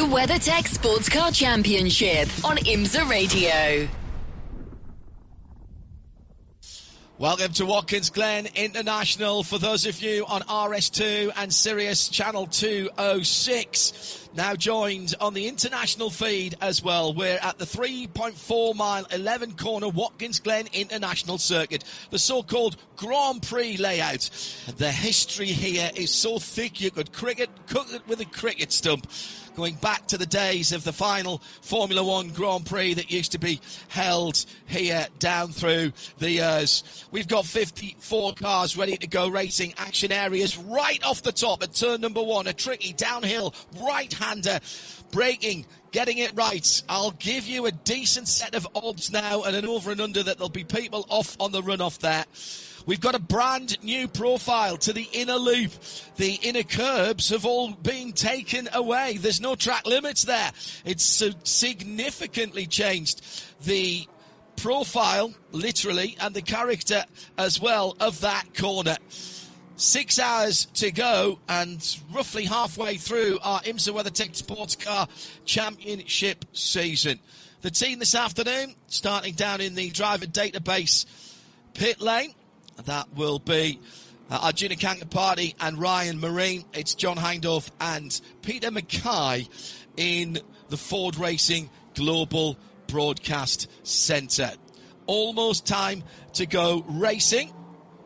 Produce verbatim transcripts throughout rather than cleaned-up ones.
The WeatherTech Sports Car Championship on IMSA Radio. Welcome to Watkins Glen International for those of you on R S two and Sirius Channel two oh six. Now joined on the international feed as well. We're at the three point four mile, eleven corner Watkins Glen International Circuit, the so-called Grand Prix layout. The history here is so thick you could cricket, cook it with a cricket stump. Going back to the days of the final Formula One Grand Prix that used to be held here down through the years. We've got fifty-four cars ready to go racing. Action areas right off the top at turn number one. A tricky downhill right-hander braking, getting it right. I'll give you a decent set of odds now and an over and under that there'll be people off on the runoff there. We've got a brand new profile to the inner loop. The inner curbs have all been taken away. There's no track limits there. It's significantly changed the profile, literally, and the character as well of that corner. Six hours to go and roughly halfway through our IMSA WeatherTech Sports Car Championship season. The team this afternoon starting down in the driver database pit lane. That will be uh, Arjuna Kankapati and Ryan Marine. It's John Hindhaugh and Peter Mackay in the Ford Racing Global Broadcast Centre. Almost time to go racing.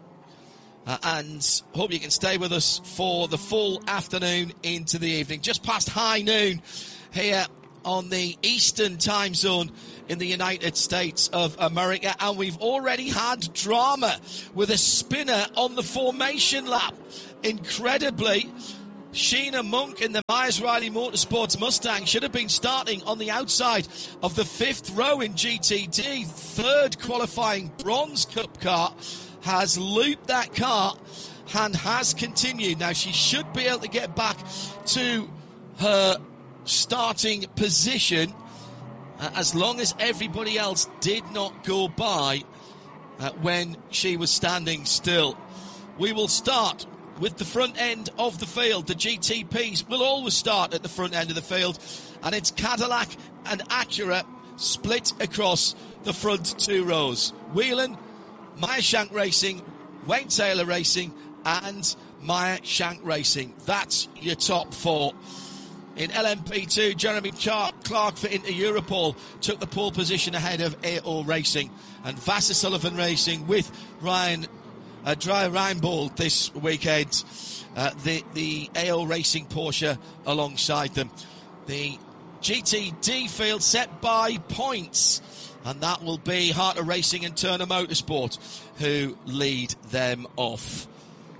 Uh, and hope you can stay with us for the full afternoon into the evening. Just past high noon here on the Eastern time zone in the United States of America, and we've already had drama with a spinner on the formation lap. Incredibly, Sheena Monk in the Myers Riley Motorsports Mustang should have been starting on the outside of the fifth row in G T D. Third qualifying Bronze Cup car has looped that car and has continued. Now she should be able to get back to her starting position Uh, as long as everybody else did not go by uh, when she was standing still. We will start with the front end of the field. The G T Ps will always start at the front end of the field, and it's Cadillac and Acura split across the front two rows. Whelan, Meyer Shank Racing, Wayne Taylor Racing, and Meyer Shank Racing. That's your top four. In L M P two, Jeremy Clark for Inter Europol took the pole position ahead of A O Racing, and Vassar Sullivan Racing with Ryan uh, Dry Reinbold this weekend. Uh, the the A O Racing Porsche alongside them. The G T D field set by points, and that will be Harter Racing and Turner Motorsport who lead them off.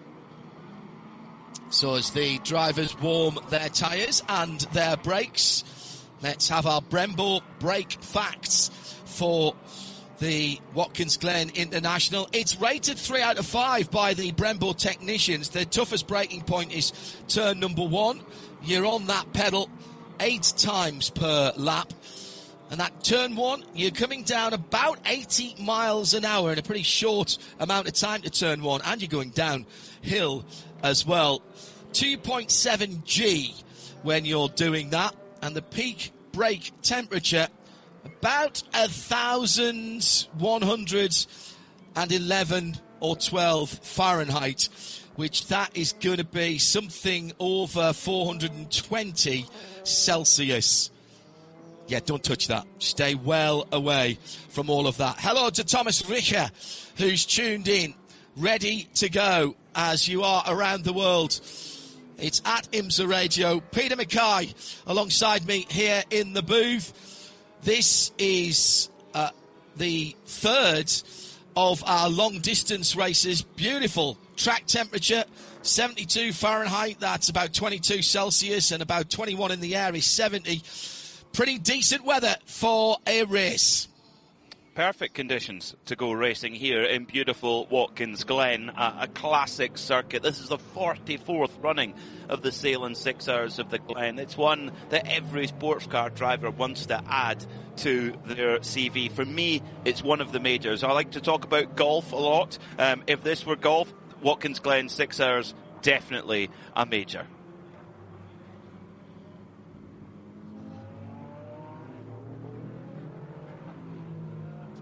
So as the drivers warm their tyres and their brakes, let's have our Brembo brake facts for the Watkins Glen International. It's rated three out of five by the Brembo technicians. The toughest braking point is turn number one. You're on that pedal eight times per lap. And that turn one, you're coming down about eighty miles an hour in a pretty short amount of time to turn one. And you're going downhill as well. two point seven G when you're doing that. And the peak brake temperature, about one thousand one hundred eleven or twelve Fahrenheit, which that is going to be something over four hundred twenty Celsius. Yeah, don't touch that. Stay well away from all of that. Hello to Thomas Richer, who's tuned in, ready to go as you are around the world. It's at IMSA Radio. Peter Mackay alongside me here in the booth. This is uh, the third of our long-distance races. Beautiful track temperature, seventy-two Fahrenheit. That's about twenty-two Celsius, and about twenty-one in the air is seventy. Pretty decent weather for a race. Perfect conditions to go racing here in beautiful Watkins Glen, a, a classic circuit. This is the forty-fourth running of the Salem Six Hours of the Glen. It's one that every sports car driver wants to add to their C V. For me, it's one of the majors. I like to talk about golf a lot. Um, if this were golf, Watkins Glen Six Hours, definitely a major.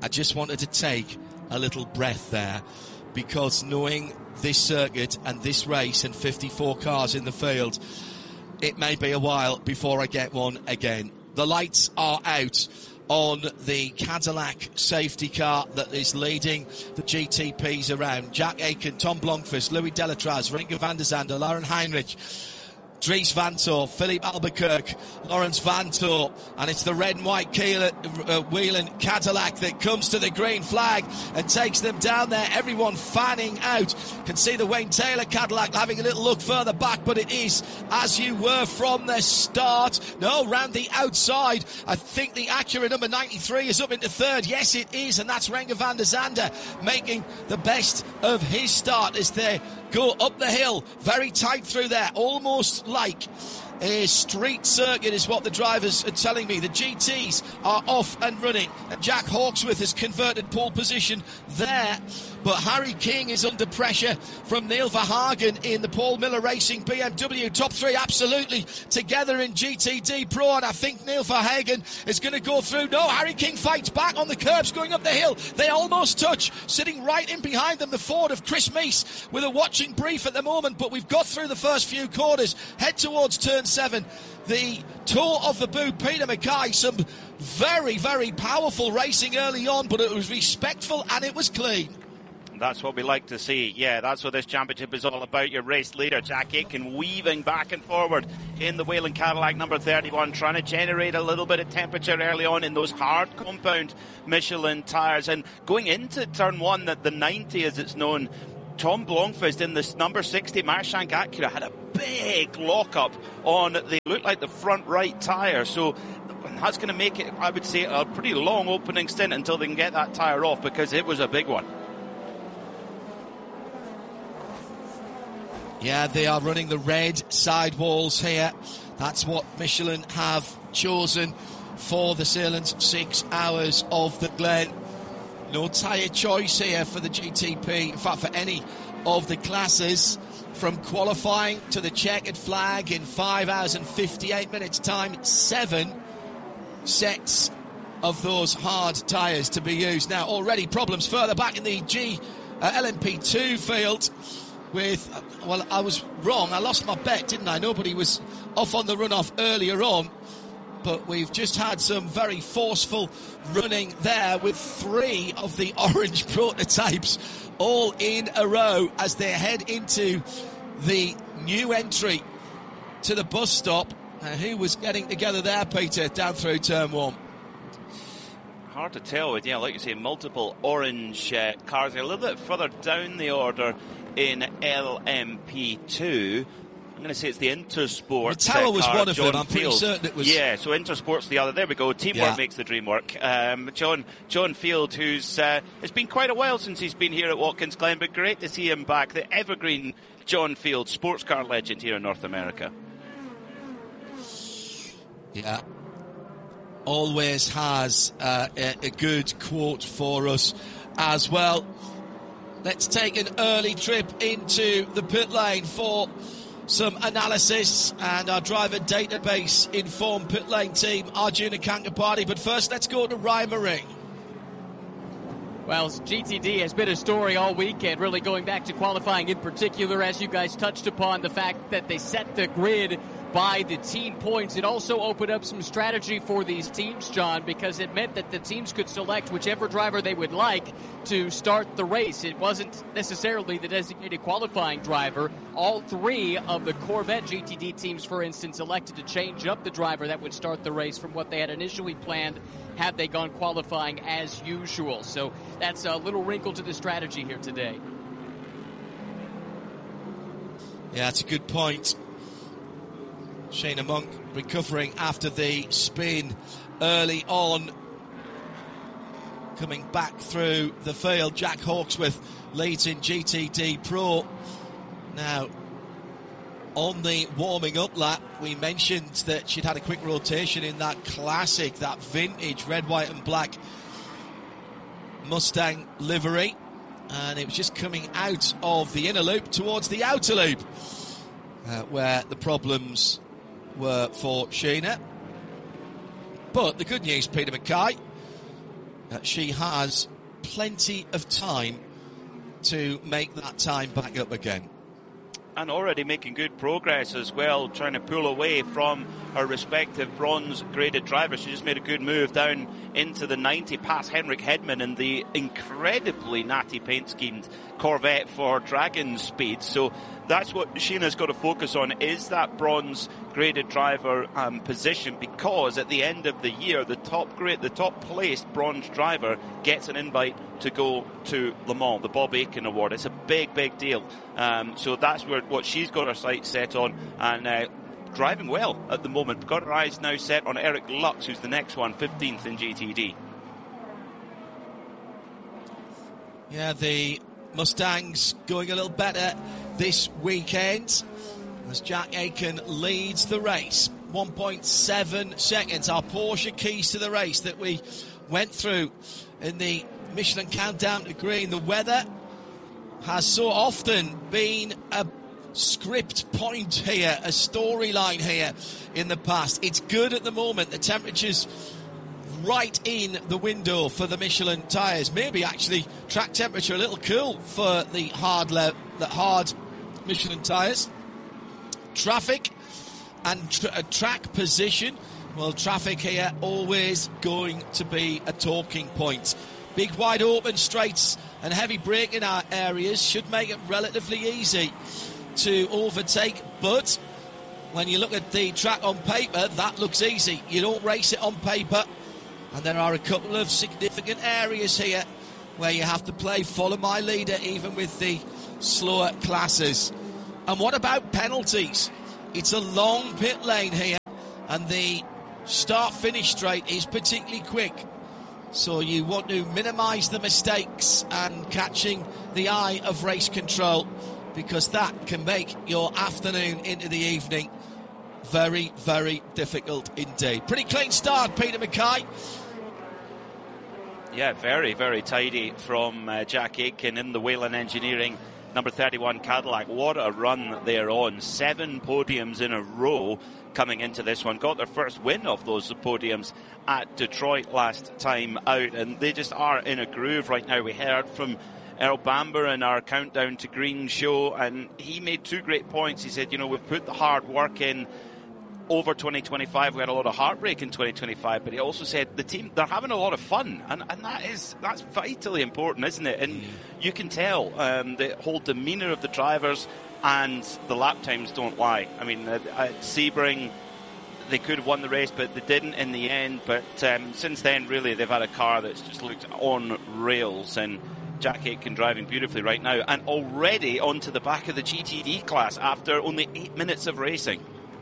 I just wanted to take a little breath there, because knowing this circuit and this race and fifty-four cars in the field, it may be a while before I get one again. The lights are out on the Cadillac safety car that is leading the G T Ps around. Jack Aitken, Tom Blomqvist, Louis Delatraz, Renger van der Zande, Lauren Heinrich, Dries Van Tor, Philippe Albuquerque, Lawrence Van Tor, and it's the red and white Keelan, uh, Whelan Cadillac that comes to the green flag and takes them down there. Everyone fanning out. Can see the Wayne Taylor Cadillac having a little look further back, but it is as you were from the start. No, round the outside. I think the Acura number ninety-three is up into third. Yes, it is, and that's Renger van der Zande making the best of his start as they go up the hill, very tight through there, almost like a street circuit is what the drivers are telling me. The G Ts are off and running, and Jack Hawksworth has converted pole position there, but Harry King is under pressure from Neil Verhagen in the Paul Miller Racing B M W. Top three absolutely together in G T D Pro, and I think Neil Verhagen is going to go through. No, Harry King fights back on the curbs going up the hill. They almost touch, sitting right in behind them, the Ford of Chris Meese with a watching brief at the moment, but we've got through the first few quarters, head towards turn seven. The tour of the boot, Peter Mackay, some very, very powerful racing early on, but it was respectful and it was clean. That's what we like to see. Yeah, that's what this championship is all about. Your race leader, Jack Aitken, weaving back and forward in the Whelen Cadillac number thirty-one, trying to generate a little bit of temperature early on in those hard compound Michelin tyres. And going into turn one, that the ninety as it's known, Tom Blomqvist in this number sixty Mershank Acura had a big lock-up on the, looked like the front right tyre. So that's going to make it, I would say, a pretty long opening stint until they can get that tyre off, because it was a big one. Yeah, they are running the red sidewalls here. That's what Michelin have chosen for the Salem six hours of the Glen. No tyre choice here for the G T P, in fact for any of the classes, from qualifying to the checkered flag in five hours and fifty-eight minutes time. Seven sets of those hard tyres to be used. Now already problems further back in the G uh, L M P two field with, uh, well, I was wrong, I lost my bet, didn't I? Nobody was off on the runoff earlier on, but we've just had some very forceful running there with three of the orange prototypes all in a row as they head into the new entry to the bus stop. Now, who was getting together there, Peter, down through turn one? Hard to tell with, yeah, like you say, multiple orange uh, cars. They're a little bit further down the order in L M P two. I'm going to say it's the Intersport. The Tower was car, one of John them, I'm pretty Field. certain it was. Yeah, so Intersport's the other. There we go. Teamwork yeah. makes the dream work. Um, John John Field, who's uh, it's been quite a while since he's been here at Watkins Glen, but great to see him back. The evergreen John Field, sports car legend here in North America. Yeah. Always has uh, a, a good quote for us as well. Let's take an early trip into the pit lane for some analysis, and our driver database informed pit lane team Arjuna Kankapati. But first, let's go to Ryan Maring. Well, G T D has been a story all weekend, really going back to qualifying in particular, as you guys touched upon, the fact that they set the grid by the team points. It also opened up some strategy for these teams, John, because it meant that the teams could select whichever driver they would like to start the race. It wasn't necessarily the designated qualifying driver. All three of the Corvette G T D teams, for instance, elected to change up the driver that would start the race from what they had initially planned had they gone qualifying as usual. So that's a little wrinkle to the strategy here today. Yeah, that's a good point. Shayna Monk recovering after the spin early on, coming back through the field. Jack Hawksworth leads in G T D Pro. Now, on the warming up lap, we mentioned that she'd had a quick rotation in that classic, that vintage red, white and black Mustang livery, and it was just coming out of the inner loop towards the outer loop uh, where the problems were for Shayna. But the good news, Peter Mackay, uh, she has plenty of time to make that time back up again. And already making good progress as well, trying to pull away from her respective bronze-graded drivers. She just made a good move down into the ninety, past Henrik Hedman in the incredibly natty paint-schemed Corvette for Dragon speed. So that's what Sheena's got to focus on, is that bronze-graded driver um, position, because at the end of the year, the top grade, the top-placed bronze driver gets an invite to go to Le Mans, the Bob Akin Award. It's a big, big deal. Um, so that's where what she's got her sights set on, and uh, driving well at the moment. Got her eyes now set on Eric Lux, who's the next one, fifteenth in G T D. Yeah, the Mustangs going a little better this weekend as Jack Aitken leads the race. one point seven seconds, our Porsche keys to the race that we went through in the Michelin Countdown to Green. The weather has so often been a script point here, a storyline here in the past. It's good at the moment. The temperature's right in the window for the Michelin tyres. Maybe actually track temperature a little cool for the hard le- the hard Michelin tyres. Traffic and tra- track position. Well, traffic here always going to be a talking point. Big wide open straights and heavy braking areas should make it relatively easy to overtake, but when you look at the track on paper, that looks easy. You don't race it on paper, and there are a couple of significant areas here where you have to play follow my leader even with the slower classes. And what about penalties? It's a long pit lane here, and the start-finish straight is particularly quick. So you want to minimise the mistakes and catching the eye of race control, because that can make your afternoon into the evening very, very difficult indeed. Pretty clean start, Peter Mackay. Yeah, very, very tidy from uh, Jack Aitken in the Whelen Engineering number thirty-one Cadillac. What a run they're on. Seven podiums in a row coming into this one. Got their first win of those podiums at Detroit last time out, and they just are in a groove right now. We heard from Earl Bamber in our Countdown to Green show, and he made two great points. He said, you know, we've put the hard work in over twenty twenty-five. We had a lot of heartbreak in twenty twenty-five, but he also said the team, they're having a lot of fun, and, and that is that's vitally important, isn't it? And you can tell um, the whole demeanour of the drivers, and the lap times don't lie. I mean, at, at Sebring, they could have won the race, but they didn't in the end. But um, since then, really, they've had a car that's just looked on rails, and Jack Aitken driving beautifully right now, and already onto the back of the G T D class after only eight minutes of racing.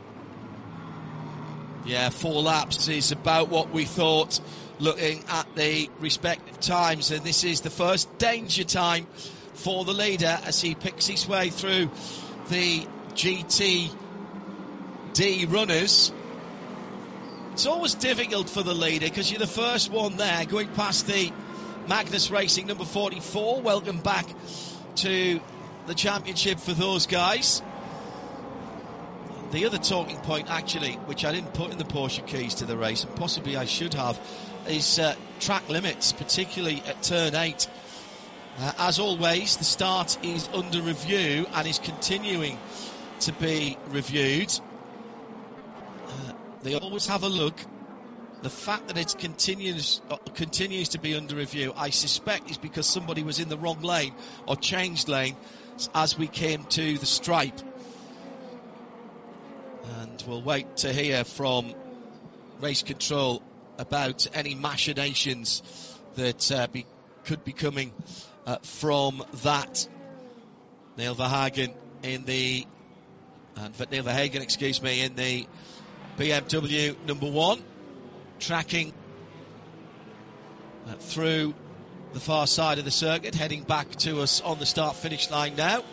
Yeah, four laps is about what we thought, looking at the respective times, and this is the first danger time for the leader as he picks his way through the G T D runners. It's always difficult for the leader because you're the first one there, going past the Magnus Racing number forty-four. Welcome back to the championship for those guys. The other talking point, actually, which I didn't put in the Porsche keys to the race, and possibly I should have, is uh, track limits, particularly at turn eight. Uh, as always, the start is under review and is continuing to be reviewed. Uh, they always have a look. The fact that it continues uh, continues to be under review, I suspect, is because somebody was in the wrong lane or changed lane as we came to the stripe. And we'll wait to hear from race control about any machinations that uh, be, could be coming uh, from that. Neil Verhagen in the, and Neil Verhagen, excuse me, in the B M W number one, tracking uh, through the far side of the circuit, heading back to us on the start-finish line now.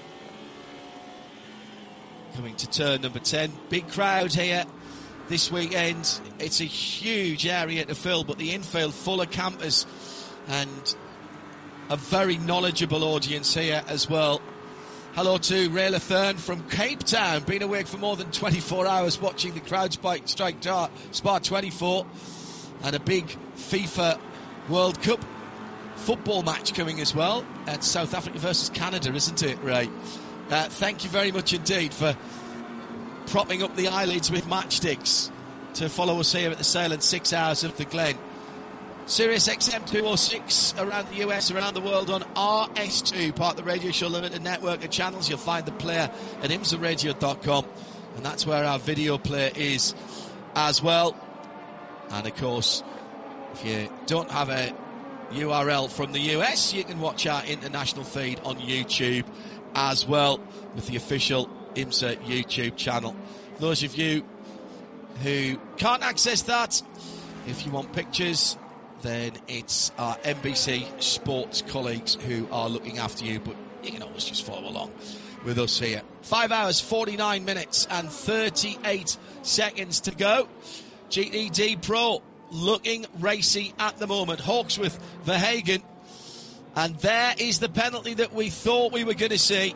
Coming to turn number ten. Big crowd here this weekend. It's a huge area to fill, but the infield full of campers and a very knowledgeable audience here as well. Hello to Ray Lathern from Cape Town. Been awake for more than twenty-four hours watching the crowd spike strike Spa twenty-four. And a big FIFA World Cup football match coming as well at South Africa versus Canada, isn't it, Ray? Uh, thank you very much indeed for propping up the eyelids with matchsticks to follow us here at the Sale and Six Hours of the Glen. Sirius X M two oh six around the U S, around the world on R S two, part of the Radio Show Limited network of channels. You'll find the player at imsa radio dot com, and that's where our video player is as well. And of course, if you don't have a U R L from the U S, you can watch our international feed on YouTube as well with the official IMSA YouTube channel. Those of you who can't access that, if you want pictures, then it's our N B C Sports colleagues who are looking after you, but you can always just follow along with us here. Five hours, forty-nine minutes and thirty-eight seconds to go. G T D Pro looking racy at the moment. Hawksworth, Verhagen, and there is the penalty that we thought we were going to see.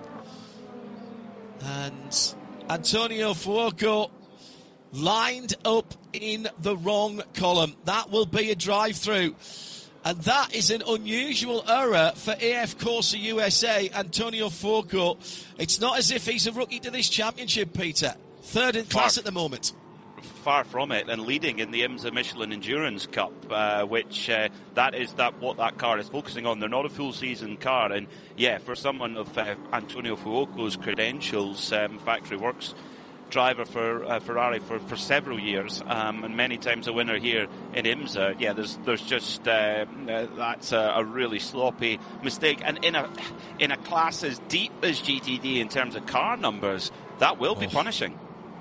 And Antonio Fuoco lined up in the wrong column. That will be a drive-through. And that is an unusual error for A F Corsa U S A, Antonio Fuoco. It's not as if he's a rookie to this championship, Peter. Third in class at the moment. Far from it, and leading in the IMSA Michelin Endurance Cup, uh, which uh, that is that what that car is focusing on. They're not a full season car, and yeah, for someone of uh, Antonio Fuoco's credentials, um, factory works driver for uh, Ferrari for, for several years, um, and many times a winner here in IMSA. Yeah, there's there's just uh, uh, that's a, a really sloppy mistake, and in a in a class as deep as G T D in terms of car numbers, that will be oh. punishing.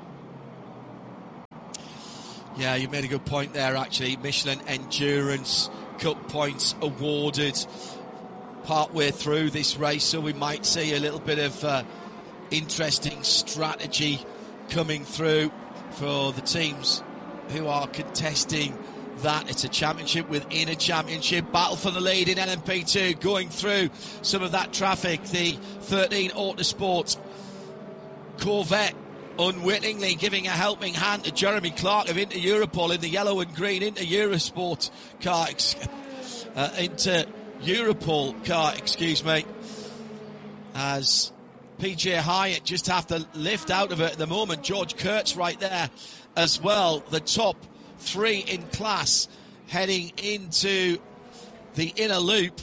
Yeah, you made a good point there, actually. Michelin Endurance Cup points awarded partway through this race, so we might see a little bit of uh, interesting strategy coming through for the teams who are contesting that. It's a championship within a championship. Battle for the lead in L M P two, going through some of that traffic. The thirteen Autosport Corvette unwittingly giving a helping hand to Jeremy Clark of Inter Europol in the yellow and green Inter Eurosport car, uh, Inter Europol car, excuse me, as P J Hyatt just have to lift out of it at the moment. George Kurtz right there as well, the top three in class heading into the inner loop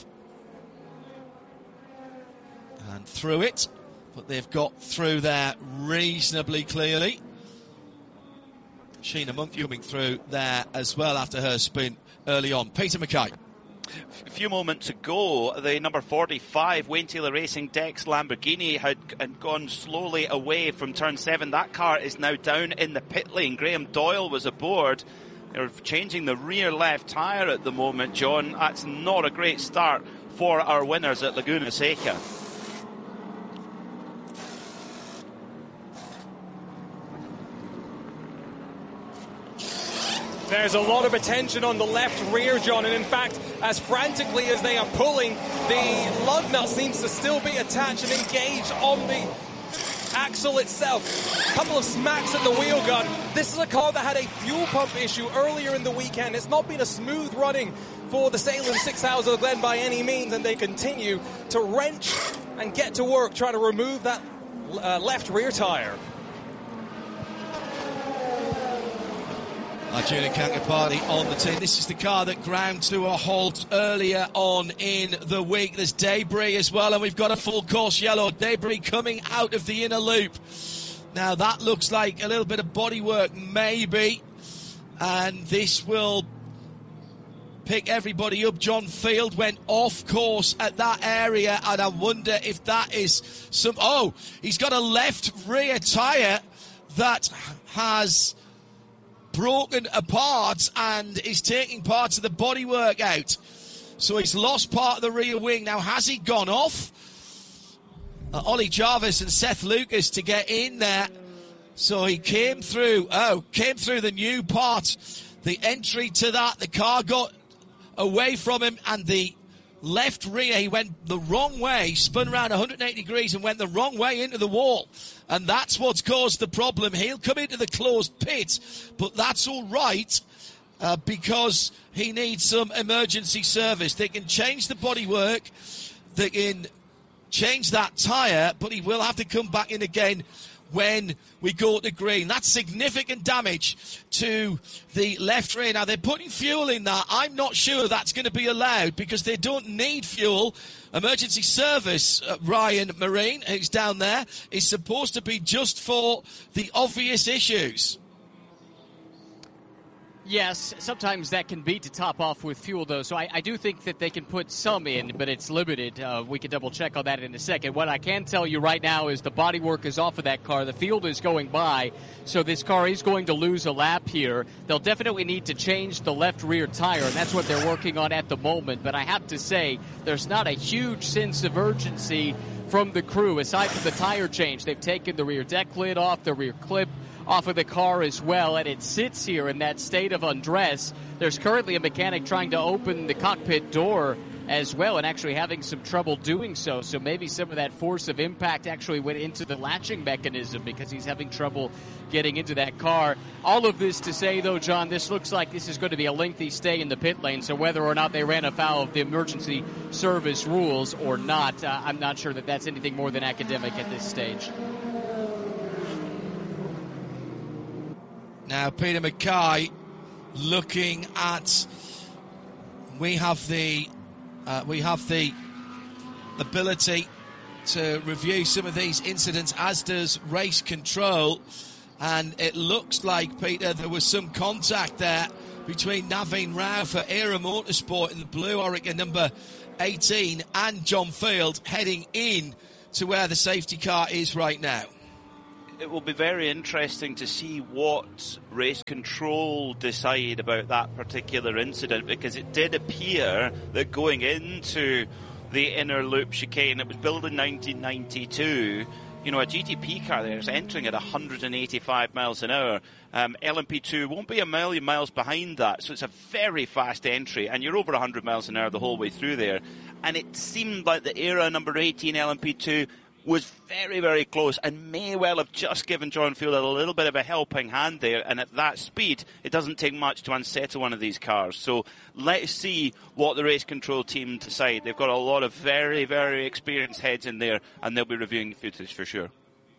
and through it. But they've got through there reasonably clearly. Sheena Monk coming through there as well after her spin early on. Peter Mackay. A few moments ago, the number forty-five Wayne Taylor Racing Dex Lamborghini had, had gone slowly away from turn seven. That car is now down in the pit lane. Graham Doyle was aboard. They're changing the rear left tyre at the moment, John. That's not a great start for our winners at Laguna Seca. There's a lot of attention on the left rear, John, and in fact, as frantically as they are pulling, the lug nut seems to still be attached and engaged on the axle itself. A couple of smacks at the wheel gun. This is a car that had a fuel pump issue earlier in the weekend. It's not been a smooth running for the Sale and Six Hours of the Glen by any means, and they continue to wrench and get to work trying to remove that uh, left rear tyre. Julian Kankapati on the team. This is the car that ground to a halt earlier on in the week. There's debris as well, and we've got a full course yellow. Debris coming out of the inner loop. Now that looks like a little bit of bodywork, maybe, and this will pick everybody up. John Field went off course at that area, and I wonder if that is some... Oh, he's got a left rear tyre that has broken apart and is taking parts of the bodywork out. So he's lost part of the rear wing. Now, has he gone off? Uh, Ollie Jarvis and Seth Lucas to get in there. So he came through, oh, came through the new part. The entry to that, the car got away from him, and the left rear, he went the wrong way, spun around one hundred eighty degrees and went the wrong way into the wall. And that's what's caused the problem. He'll come into the closed pit, but that's all right. uh, because he needs some emergency service. They can change the bodywork, they can change that tyre, but he will have to come back in again when we go to green. That's significant damage to the left rear. Now, they're putting fuel in that. I'm not sure that's going to be allowed because they don't need fuel. Emergency service, uh, Ryan Marine, who's down there, is supposed to be just for the obvious issues. Yes, sometimes that can be to top off with fuel, though. So I, I do think that they can put some in, but it's limited. Uh, we can double check on that in a second. What I can tell you right now is the bodywork is off of that car. The field is going by, so this car is going to lose a lap here. They'll definitely need to change the left rear tire, and that's what they're working on at the moment. But I have to say, there's not a huge sense of urgency from the crew. Aside from the tire change, they've taken the rear deck lid off, the rear clip off of the car as well, and it sits here in that state of undress. There's currently a mechanic trying to open the cockpit door as well and actually having some trouble doing so. So maybe some of that force of impact actually went into the latching mechanism because he's having trouble getting into that car. All of this to say, though, John, this looks like this is going to be a lengthy stay in the pit lane. So whether or not they ran afoul of the emergency service rules or not, uh, I'm not sure that that's anything more than academic at this stage. Now, Peter Mackay looking at, we have the uh, we have the ability to review some of these incidents, as does race control, and it looks like, Peter, there was some contact there between Naveen Rao for Era Motorsport in the blue Oreca number eighteen and John Field heading in to where the safety car is right now. It will be very interesting to see what race control decide about that particular incident, because it did appear that going into the inner loop chicane, it was built in nineteen ninety-two, you know, a G T P car there is entering at one hundred eighty-five miles an hour. Um, L M P two won't be a million miles behind that, so it's a very fast entry, and you're over one hundred miles an hour the whole way through there. And it seemed like the Era number eighteen L M P two was very, very close and may well have just given John Field a little bit of a helping hand there. And at that speed, it doesn't take much to unsettle one of these cars. So let's see what the race control team decide. They've got a lot of very, very experienced heads in there, and they'll be reviewing the footage for sure.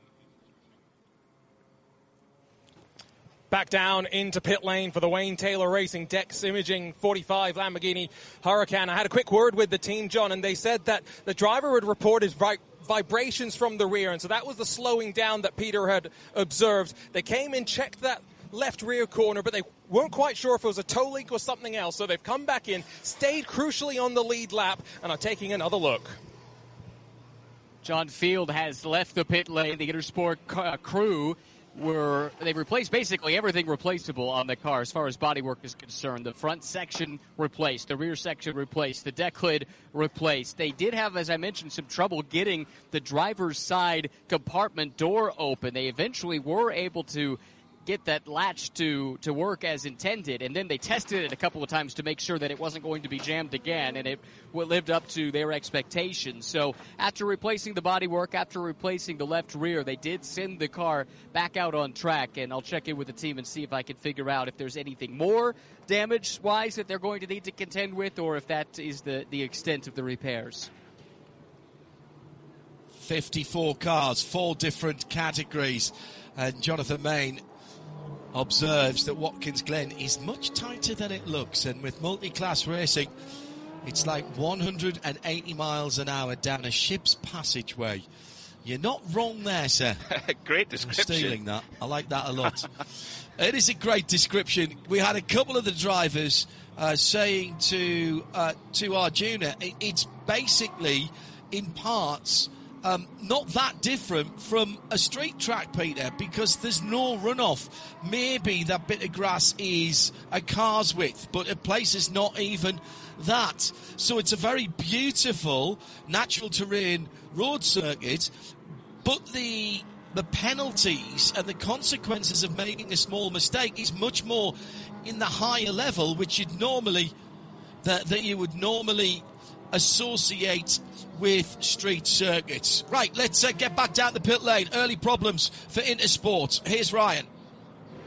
Back down into pit lane for the Wayne Taylor Racing Dex Imaging forty-five Lamborghini Huracan. I had a quick word with the team, John, and they said that the driver had reported vi- vibrations from the rear, and so that was the slowing down that Peter had observed. They came in, checked that left rear corner, but they weren't quite sure if it was a toe link or something else, so they've come back in, stayed crucially on the lead lap, and are taking another look. John Field has left the pit lane. The Intersport uh, crew were they've replaced basically everything replaceable on the car as far as bodywork is concerned. The front section replaced, the rear section replaced, the deck lid replaced. They did have, as I mentioned, some trouble getting the driver's side compartment door open. They eventually were able to get that latch to, to work as intended, and then they tested it a couple of times to make sure that it wasn't going to be jammed again, and it lived up to their expectations. So after replacing the bodywork, after replacing the left rear, they did send the car back out on track, and I'll check in with the team and see if I can figure out if there's anything more damage-wise that they're going to need to contend with, or if that is the, the extent of the repairs. fifty-four cars, four different categories, and Jonathan Main observes that Watkins Glen is much tighter than it looks, and with multi-class racing, it's like one hundred eighty miles an hour down a ship's passageway. You're not wrong there, sir. Great description. I'm stealing that. I like that a lot. It is a great description. We had a couple of the drivers uh, saying to uh, to Arjuna, it, it's basically in parts Um, not that different from a street track, Peter, because there's no runoff. Maybe that bit of grass is a car's width, but at places not even that. So it's a very beautiful natural terrain road circuit, but the the penalties and the consequences of making a small mistake is much more in the higher level, which you'd normally that that you would normally associate with street circuits. Right, let's uh, get back down the pit lane. Early problems for Intersport. Here's Ryan.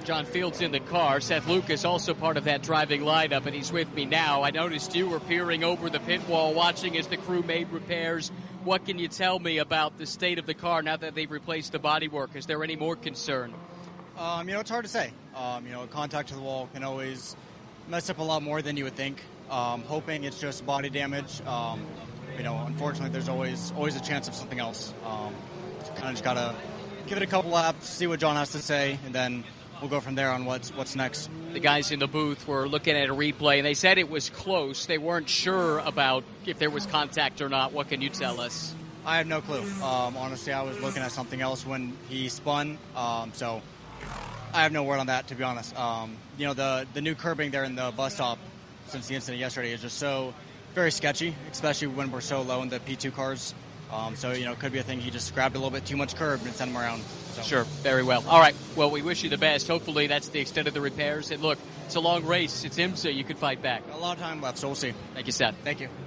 John Fields in the car. Seth Lucas also part of that driving lineup, and he's with me now. I noticed you were peering over the pit wall watching as the crew made repairs. What can you tell me about the state of the car now that they've replaced the bodywork? Is there any more concern? Um, you know, it's hard to say. Um, you know, contact to the wall can always mess up a lot more than you would think. Um, hoping it's just body damage. Um, you know, unfortunately, there's always always a chance of something else. Um, so kind of just gotta give it a couple laps, see what John has to say, and then we'll go from there on what's what's next. The guys in the booth were looking at a replay, and they said it was close. They weren't sure about if there was contact or not. What can you tell us? I have no clue. Um, honestly, I was looking at something else when he spun, um, so I have no word on that, to be honest. Um, you know, the, the new curbing there in the bus stop since the incident yesterday is just so very sketchy, especially when we're so low in the P two cars. Um, so, you know, it could be a thing he just grabbed a little bit too much curb and sent him around. So. Sure, very well. All right, well, we wish you the best. Hopefully that's the extent of the repairs. And look, it's a long race. It's IMSA. You could fight back. A lot of time left, so we'll see. Thank you, Seth. Thank you.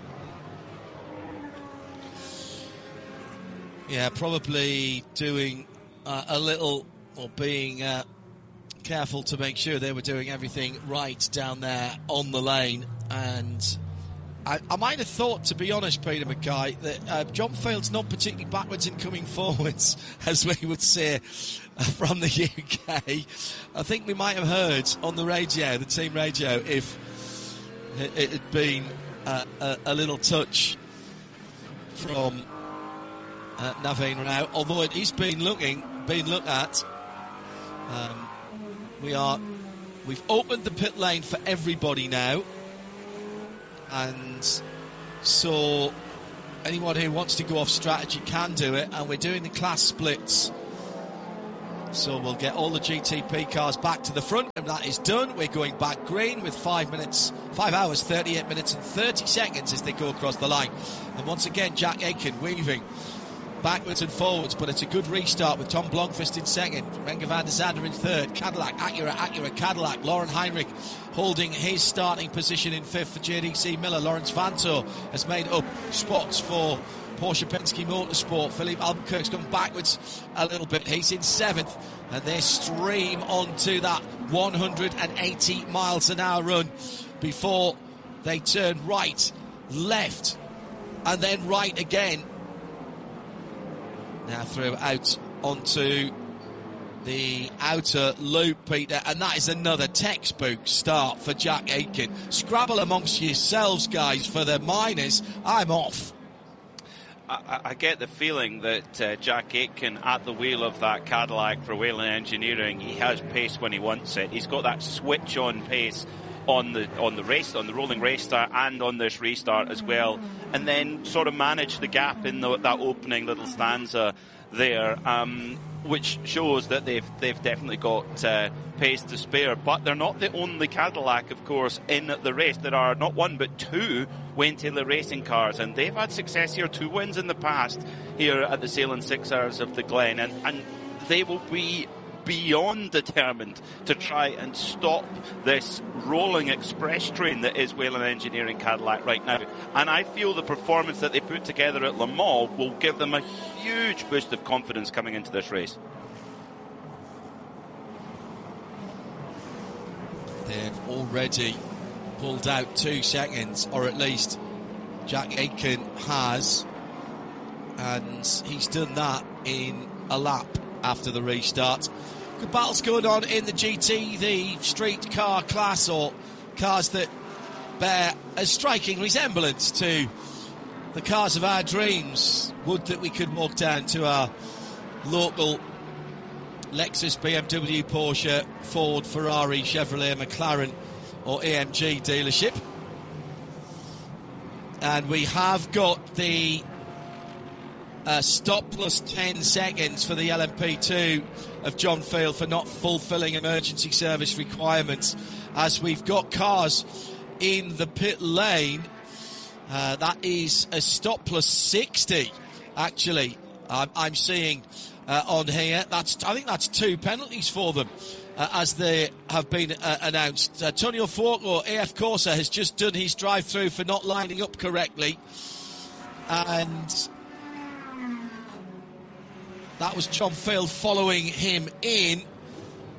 Yeah, probably doing uh, a little, or being uh, careful to make sure they were doing everything right down there on the lane. And I, I might have thought, to be honest, Peter Mackay, that uh, John Field's not particularly backwards in coming forwards, as we would say uh, from the U K. I think we might have heard on the radio, the team radio, if it, it had been uh, a, a little touch from uh, Naveen Renaud, although it is being looking, being looked at. Um, we are, we've opened the pit lane for everybody now. And so anyone who wants to go off strategy can do it, and we're doing the class splits. So we'll get all the G T P cars back to the front, and that is done. We're going back green with five minutes, five hours, thirty-eight minutes and thirty seconds as they go across the line. And once again, Jack Aitken weaving backwards and forwards, but it's a good restart with Tom Blomqvist in second, Renger van der Zande in third, Cadillac, Acura, Acura, Cadillac, Lauren Heinrich holding his starting position in fifth for J D C Miller. Lawrence Vanto has made up spots for Porsche Penske Motorsport. Philippe Albuquerque's gone backwards a little bit. He's in seventh, and they stream onto that one hundred eighty miles an hour run before they turn right, left, and then right again. Now through out onto the outer loop, Peter, and that is another textbook start for Jack Aitken. Scrabble amongst yourselves, guys, for the minors. I'm off. I, I get the feeling that uh, Jack Aitken at the wheel of that Cadillac for Whelen Engineering, he has pace when he wants it. He's got that switch-on pace on the on the race, on the rolling race start, and on this restart as well, and then sort of manage the gap in the, that opening little stanza there, um, which shows that they've they've definitely got uh, pace to spare. But they're not the only Cadillac, of course, in the race. There are not one but two Wayne Taylor Racing cars, and they've had success here, two wins in the past here at the Salem Six Hours of the Glen, and, and they will be beyond determined to try and stop this rolling express train that is Whelen Engineering Cadillac right now. And I feel the performance that they put together at Le Mans will give them a huge boost of confidence coming into this race. They've already pulled out two seconds, or at least Jack Aitken has, and he's done that in a lap after the restart. Good battles going on in the G T, the street car class, or cars that bear a striking resemblance to the cars of our dreams. Would that we could walk down to our local Lexus, B M W, Porsche, Ford, Ferrari, Chevrolet, McLaren or A M G dealership. And we have got the Uh, stop plus ten seconds for the L M P two of John Field for not fulfilling emergency service requirements, as we've got cars in the pit lane. Uh, that is a stop plus sixty, actually, I'm, I'm seeing uh, on here. That's I think that's two penalties for them uh, as they have been uh, announced. Uh, Tonio Fuoco, A F Corsa, has just done his drive-through for not lining up correctly, and that was John Field following him in.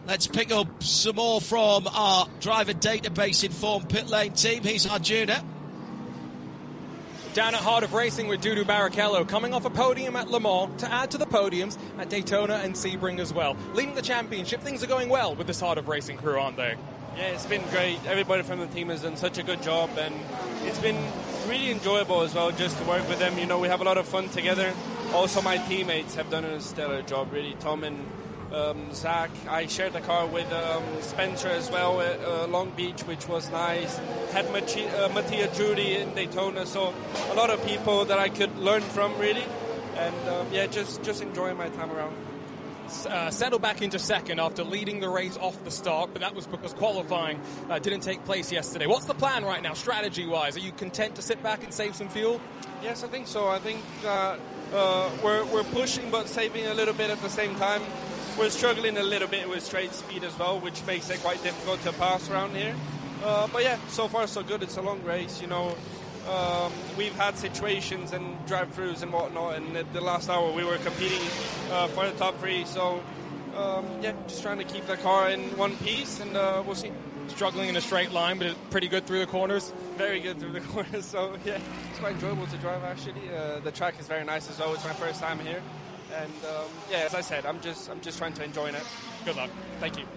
Let's pick up some more from our driver database informed pit lane team. Here's Arjuna. Down at Heart of Racing with Dudu Barrichello, coming off a podium at Le Mans to add to the podiums at Daytona and Sebring as well. Leading the championship, things are going well with this Heart of Racing crew, aren't they? Yeah, it's been great. Everybody from the team has done such a good job, and it's been really enjoyable as well just to work with them. You know, we have a lot of fun together. Also, my teammates have done a stellar job, really. Tom and um, Zach. I shared the car with um, Spencer as well at uh, Long Beach, which was nice. Had Mati- uh, Mattia Judy in Daytona, so a lot of people that I could learn from, really. And um, yeah, just, just enjoying my time around. Uh, settled back into second after leading the race off the start, but that was because qualifying uh, didn't take place yesterday. What's the plan right now, strategy-wise? Are you content to sit back and save some fuel? Yes, I think so. I think uh, uh, we're, we're pushing but saving a little bit at the same time. We're struggling a little bit with straight speed as well, which makes it quite difficult to pass around here. Uh, but yeah, so far so good. It's a long race, you know. Um, we've had situations and drive-throughs and whatnot, and at the last hour we were competing uh, for the top three. So um, yeah, just trying to keep the car in one piece, and uh, we'll see. Struggling in a straight line, but pretty good through the corners. Very good through the corners. So yeah, it's quite enjoyable to drive actually. Uh, the track is very nice as well. It's my first time here, and um, yeah, as I said, I'm just I'm just trying to enjoy it. Good luck. Thank you.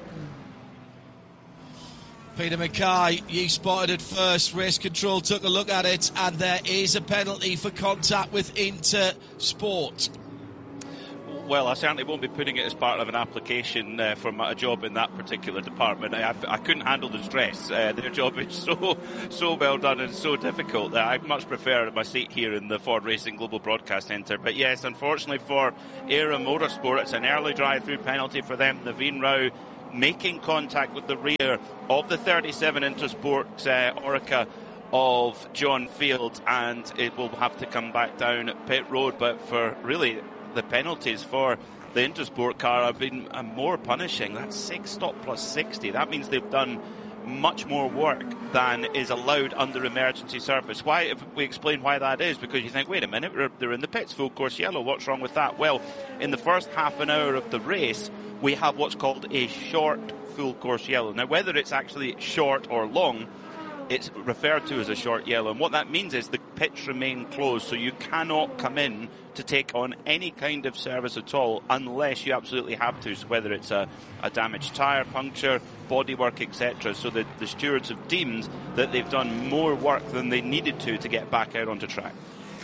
Peter Mackay, you spotted it first. Race Control took a look at it, and there is a penalty for contact with Intersport. Well, I certainly won't be putting it as part of an application uh, for my, a job in that particular department. I, I couldn't handle the stress. Uh, their job is so so well done and so difficult that I'd much prefer my seat here in the Ford Racing Global Broadcast Centre. But yes, unfortunately for Era Motorsport, it's an early drive-through penalty for them. Naveen Rao making contact with the rear of the thirty-seven Intersport uh, Orica of John Field, and it will have to come back down pit road. But for really the penalties for the Intersport car have been uh, more punishing. That's six stop plus sixty. That means they've done much more work than is allowed under emergency service. Why? If we explain why that is, because you think, wait a minute, they're in the pits, full course yellow, what's wrong with that? Well, in the first half an hour of the race, we have what's called a short full course yellow. Now, whether it's actually short or long, it's referred to as a short yellow, and what that means is the pits remain closed, so you cannot come in to take on any kind of service at all unless you absolutely have to, so whether it's a, a damaged tyre, puncture, bodywork, et cetera. So the, the stewards have deemed that they've done more work than they needed to to get back out onto track.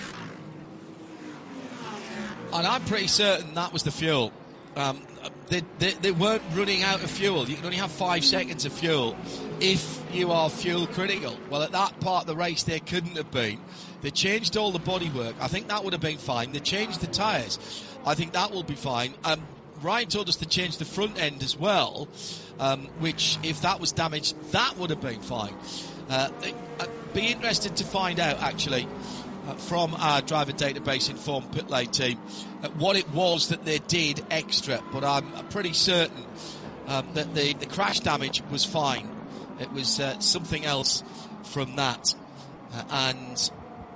And I'm pretty certain that was the fuel. Um, they, they, they weren't running out of fuel. You can only have five seconds of fuel if you are fuel critical. Well, at that part of the race, there couldn't have been. They changed all the bodywork. I think that would have been fine. They changed the tyres. I think that will be fine. Um, Ryan told us to change the front end as well, um, which, if that was damaged, that would have been fine. Uh, I'd be interested to find out, actually, uh, from our driver database informed pit lane team, uh, what it was that they did extra. But I'm pretty certain um, that the, the crash damage was fine. It was uh, something else from that. Uh, and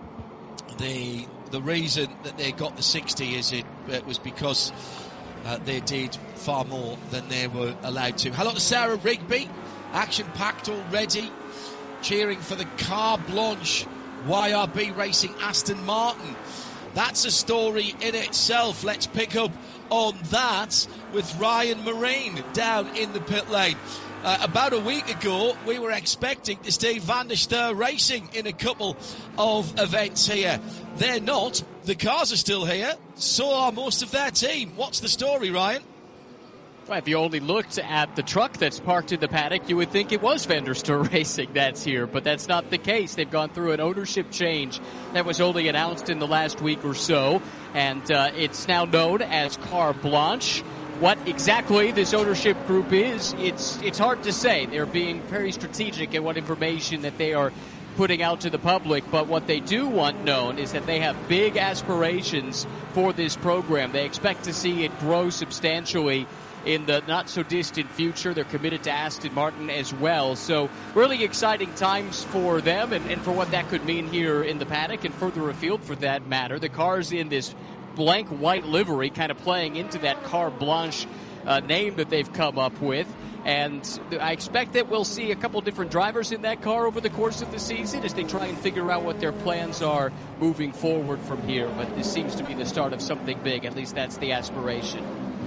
the the reason that they got the sixty is it, it was because uh, they did far more than they were allowed to. Hello to Sarah Rigby, action-packed already, cheering for the Carte Blanche Y R B Racing Aston Martin. That's a story in itself. Let's pick up on that with Ryan Marine down in the pit lane. Uh, about a week ago, we were expecting to see Van der Steur racing in a couple of events here. They're not. The cars are still here. So are most of their team. What's the story, Ryan? Well, if you only looked at the truck that's parked in the paddock, you would think it was Van der Steur Racing that's here, but that's not the case. They've gone through an ownership change that was only announced in the last week or so, and uh, it's now known as Carte Blanche. What exactly this ownership group is, it's it's hard to say. They're being very strategic in what information that they are putting out to the public, but what they do want known is that they have big aspirations for this program. They expect to see it grow substantially in the not-so-distant future. They're committed to Aston Martin as well. So really exciting times for them and, and for what that could mean here in the paddock and further afield for that matter. The car's in this blank white livery, kind of playing into that Carte Blanche uh, name that they've come up with. And I expect that we'll see a couple different drivers in that car over the course of the season as they try and figure out what their plans are moving forward from here. But this seems to be the start of something big. At least that's the aspiration.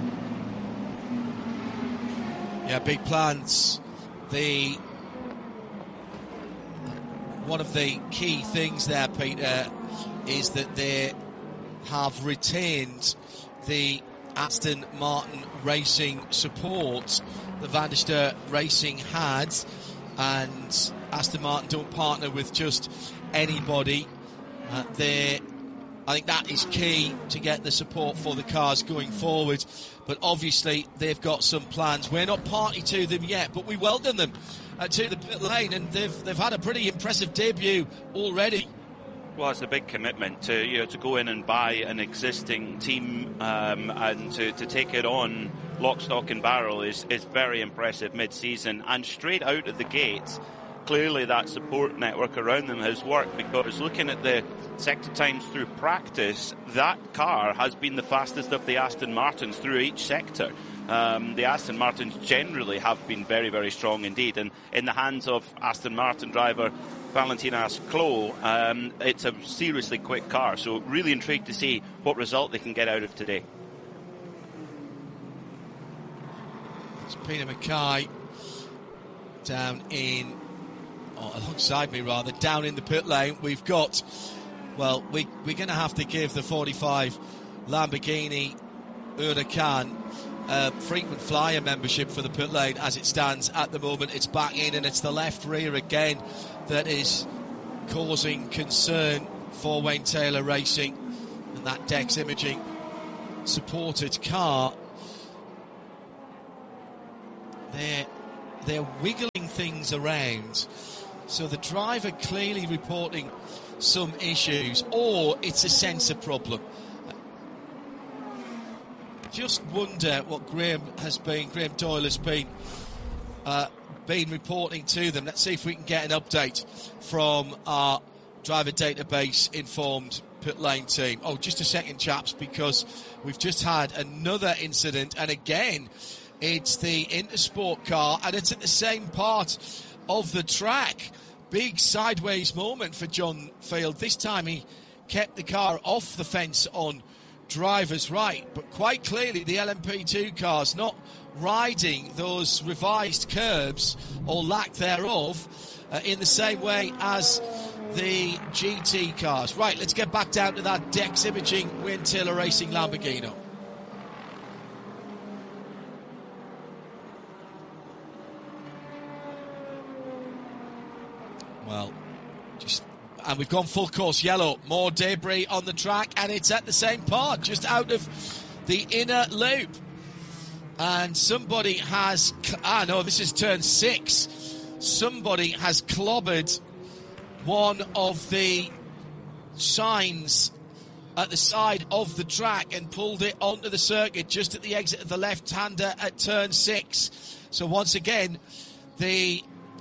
Yeah, big plans. The one of the key things there, Peter, is that they have retained the Aston Martin Racing support the Van der Steur Racing had, and Aston Martin don't partner with just anybody. Uh, they, I think that is key to get the support for the cars going forward. But obviously they've got some plans. We're not party to them yet, but we welcome them uh, to the pit lane, and they've they've had a pretty impressive debut already. Well, it's a big commitment to you know to go in and buy an existing team um, and to, to take it on lock, stock and barrel is, is very impressive mid-season. And straight out of the gates, clearly that support network around them has worked, because looking at the sector times through practice, that car has been the fastest of the Aston Martins through each sector. Um, the Aston Martins generally have been very, very strong indeed. And in the hands of Aston Martin driver Valentinas Clos, um, it's a seriously quick car. So really intrigued to see what result they can get out of today. It's Peter Mackay down in, or alongside me rather, down in the pit lane. We've got, well, we, we're going to have to give the forty-five Lamborghini Huracan uh, frequent flyer membership for the pit lane as it stands at the moment. It's back in, and it's the left rear again that is causing concern for Wayne Taylor Racing and that Dex Imaging supported car. They're, they're wiggling things around, so the driver clearly reporting some issues, or it's a sensor problem. Just wonder what Graham has been, Graham Doyle has been uh, been reporting to them. Let's see if we can get an update from our driver database informed pit lane team. Oh, just a second, chaps, because we've just had another incident, and again, it's the Intersport car, and it's at the same part of the track. Big sideways moment for John Field. This time he kept the car off the fence on driver's right, but quite clearly the L M P two cars not riding those revised curbs, or lack thereof, uh, in the same way as the G T cars. Right, let's get back down to that Dex Imaging Wayne Taylor Racing Lamborghini. Well, just, and we've gone full course yellow. More debris on the track, and it's at the same part, just out of the inner loop. And somebody has, ah no, this is turn six. Somebody has clobbered one of the signs at the side of the track and pulled it onto the circuit just at the exit of the left-hander at turn six. So once again, the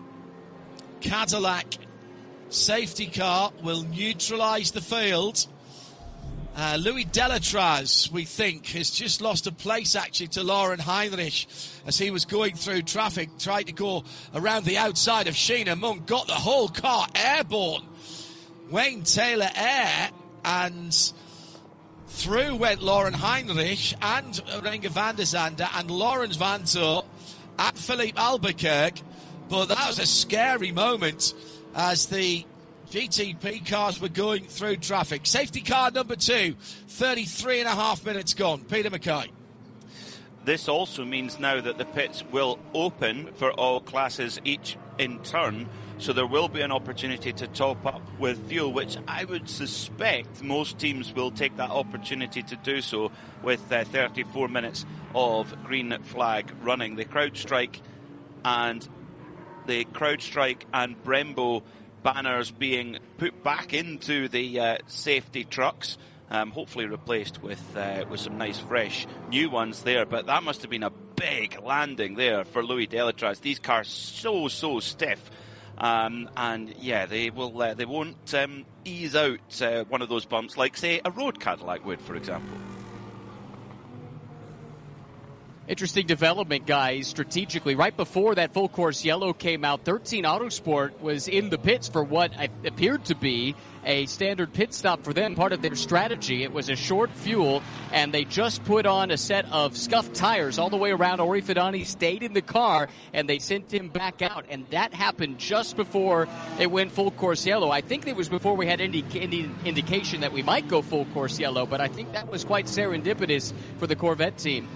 Cadillac safety car will neutralise the field. Uh, Louis Delatraz, we think, has just lost a place actually to Lauren Heinrich as he was going through traffic, tried to go around the outside of Sheena Monk, got the whole car airborne. Wayne Taylor air, and through went Lauren Heinrich and Renger van der Zande and Lawrence Vanto at Philippe Albuquerque. But that was a scary moment as the G T P cars were going through traffic. Safety car number two, thirty-three and a half minutes gone. Peter Mackay. This also means now that the pits will open for all classes each in turn, so there will be an opportunity to top up with fuel, which I would suspect most teams will take that opportunity to do so with uh, thirty-four minutes of green flag running. The CrowdStrike and the CrowdStrike and Brembo banners being put back into the uh, safety trucks, um, hopefully replaced with uh, with some nice fresh new ones there. But that must have been a big landing there for Louis Delatraz. These cars so so stiff, um, and yeah, they will uh, they won't um, ease out uh, one of those bumps like say a road Cadillac would, for example. Interesting development, guys, strategically. Right before that full course yellow came out, thirteen Autosport was in the pits for what appeared to be a standard pit stop for them, part of their strategy. It was a short fuel, and they just put on a set of scuffed tires all the way around. Ori Fidani stayed in the car, and they sent him back out, and that happened just before it went full course yellow. I think it was before we had any, any indication that we might go full course yellow, but I think that was quite serendipitous for the Corvette team.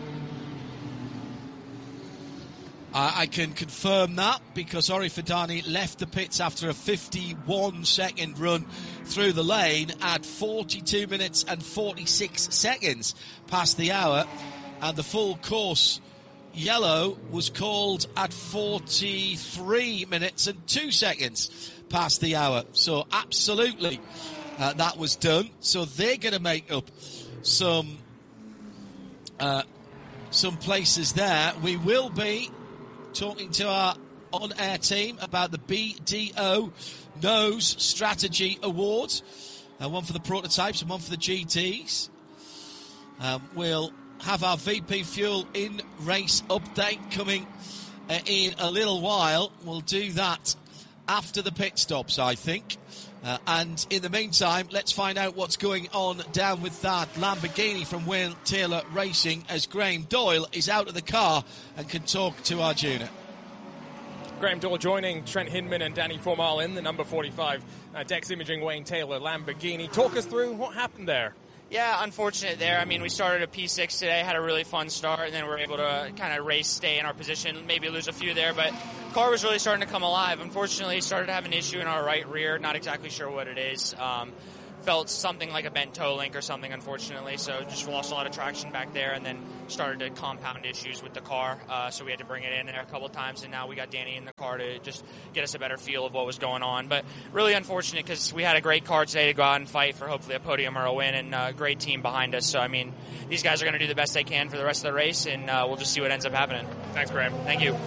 I can confirm that because Ori Fidani left the pits after a fifty-one second run through the lane at forty-two minutes and forty-six seconds past the hour, and the full course yellow was called at forty-three minutes and two seconds past the hour. So absolutely uh, that was done. So they're going to make up some uh, some places there. We will be talking to our on-air team about the B D O Nose Strategy Awards, uh, one for the prototypes and one for the G Ts. Um, we'll have our V P Fuel in-race update coming uh, in a little while. We'll do that after the pit stops, I think. Uh, and in the meantime, let's find out what's going on down with that Lamborghini from Wayne Taylor Racing as Graham Doyle is out of the car and can talk to Arjuna. Graham Doyle joining Trent Hinman and Danny Formal in the number forty-five uh, Dex Imaging Wayne Taylor Lamborghini. Talk us through what happened there. Yeah, unfortunate there. I mean, we started a P six today, had a really fun start, and then we were able to kind of race, stay in our position, maybe lose a few there, but the car was really starting to come alive. Unfortunately, started to have an issue in our right rear, not exactly sure what it is. Um, felt something like a bent toe link or something, unfortunately, so just lost a lot of traction back there, and then started to compound issues with the car, uh, so we had to bring it in there a couple times, and now we got Danny in the car to just get us a better feel of what was going on. But really unfortunate because we had a great car today to go out and fight for hopefully a podium or a win, and a great team behind us. So, I mean, these guys are going to do the best they can for the rest of the race, and uh, we'll just see what ends up happening. Thanks, Graham. Thank you.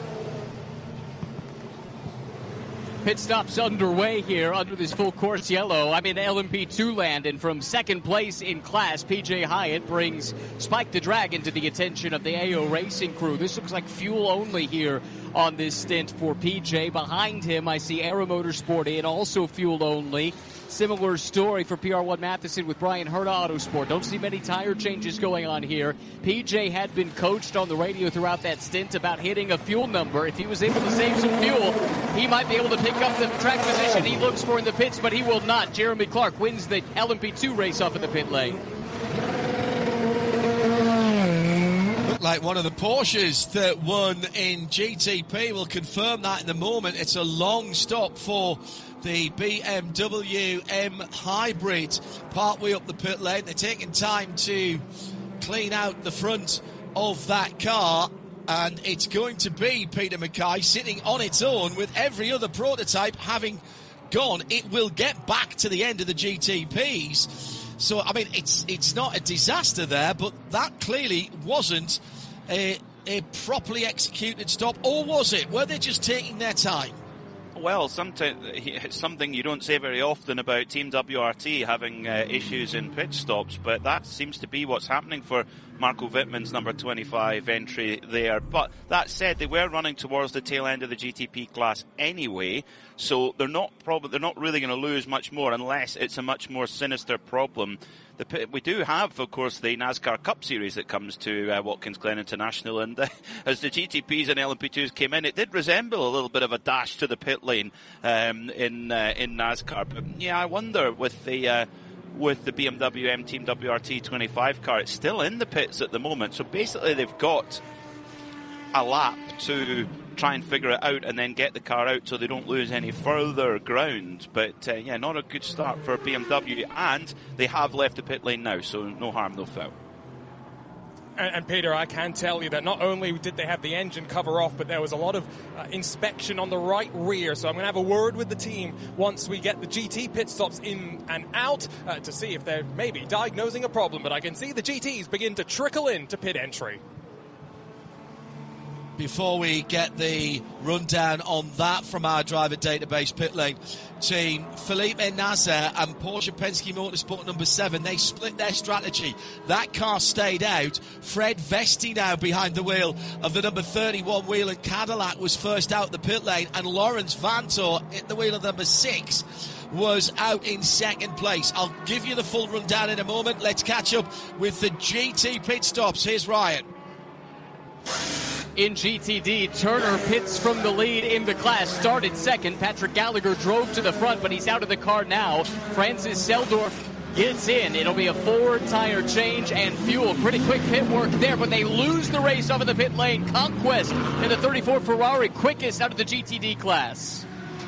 Pit stops underway here under this full course yellow. I'm in L M P two land, and from second place in class, P J Hyatt brings Spike the Dragon to the attention of the A O Racing crew. This looks like fuel only here on this stint for P J. Behind him, I see Aero Motorsport in, also fuel only. Similar story for P R one Matheson with Brian Herta Autosport. Don't see many tire changes going on here. P J had been coached on the radio throughout that stint about hitting a fuel number. If he was able to save some fuel, he might be able to pick up the track position he looks for in the pits, but he will not. Jeremy Clark wins the L M P two race off of the pit lane. Looked like one of the Porsches that won in G T P. We'll confirm that in a moment. It's a long stop for the B M W M Hybrid partway up the pit lane. They're taking time to clean out the front of that car, and it's going to be Peter Mackay sitting on its own with every other prototype having gone. It will get back to the end of the G T Ps. So, I mean, it's it's not a disaster there, but that clearly wasn't a, a properly executed stop, or was it? Were they just taking their time? Well, sometimes it's something you don't say very often about Team W R T having uh, issues in pit stops, but that seems to be what's happening for Marco Wittmann's number twenty-five entry there. But that said, they were running towards the tail end of the G T P class anyway, so they're not probably they're not really going to lose much more unless it's a much more sinister problem. The pit, we do have, of course, the NASCAR Cup Series that comes to uh, Watkins Glen International, and uh, as the G T Ps and L M P twos came in, it did resemble a little bit of a dash to the pit lane um, in uh, in NASCAR. But yeah, I wonder with the uh, with the B M W M Team W R T twenty-five car, it's still in the pits at the moment. So basically, they've got a lap to try and figure it out and then get the car out so they don't lose any further ground. But uh, yeah, not a good start for B M W, and they have left the pit lane now, so no harm, no foul. And, and Peter, I can tell you that not only did they have the engine cover off, but there was a lot of uh, inspection on the right rear. So I'm going to have a word with the team once we get the G T pit stops in and out uh, to see if they're maybe diagnosing a problem. But I can see the G Ts begin to trickle in to pit entry. before we get the rundown on that from our driver database pit lane team, Felipe Nasser and Porsche Penske Motorsport number seven, they split their strategy. That car stayed out. Fred Vesti now behind the wheel of the number thirty-one Whelen Cadillac was first out the pit lane, and Lawrence Vantor at the wheel of number six was out in second place. I'll give you the full rundown in a moment. Let's catch up with the G T pit stops. Here's Ryan. In G T D, Turner pits from the lead in the class, started second. Patrick Gallagher drove to the front, but he's out of the car now. Francis Seldorf gets in. It'll be a four-tire change and fuel. Pretty quick pit work there, but they lose the race off of the pit lane. Conquest in the thirty-four Ferrari, quickest out of the G T D class.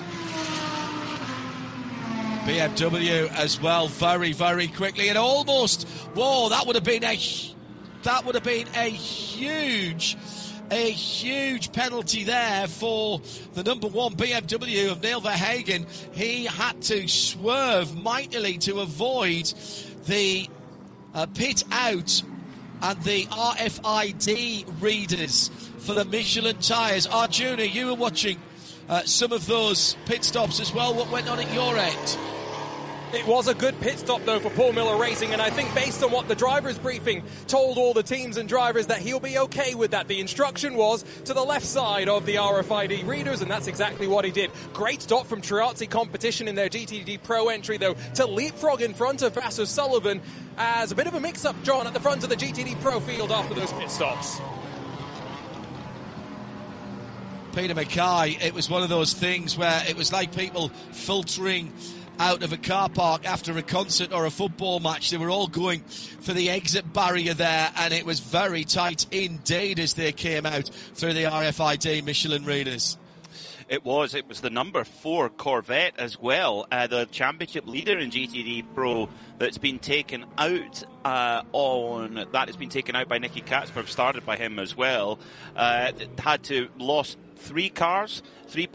B M W as well, very, very quickly, and almost, whoa, that would have been a, that would have been a huge, a huge penalty there for the number one B M W of Neil Verhagen. He had to swerve mightily to avoid the uh, pit out and the R F I D readers for the Michelin tyres. Arjuna, you were watching uh, some of those pit stops as well. What went on at your end? It was a good pit stop, though, for Paul Miller Racing, and I think based on what the driver's briefing told all the teams and drivers, that he'll be okay with that. The instruction was to the left side of the R F I D readers, and that's exactly what he did. Great stop from Triazzi Competition in their G T D Pro entry, though, to leapfrog in front of Vasser Sullivan as a bit of a mix-up, John, at the front of the G T D Pro field after those pit stops. Peter Mackay, it was one of those things where it was like people filtering out of a car park after a concert or a football match. They were all going for the exit barrier there, and it was very tight indeed as they came out through the R F I D Michelin readers. It was. It was the number four Corvette as well, uh, the championship leader in G T D Pro, that's been taken out uh, on that has been taken out by Nicky Katzberg, started by him as well. Uh, had to lost three cars, three